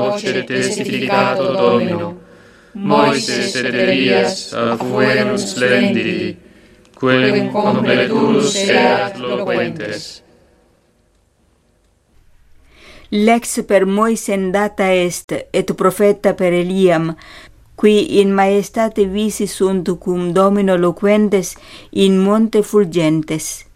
voce testificato Domino, Moises et Elias fuerunt splendidi, quem completurus erat loquentes. Lex per Moisem data est, et profeta per Eliam, qui in maestate visi sunt cum Domino loquentes in monte fulgentes.